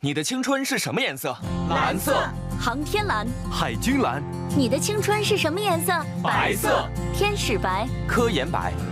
你的青春是什么颜色？ 蓝色。 航天蓝。 海军蓝。 你的青春是什么颜色？ 白色。 天使白。 科研白。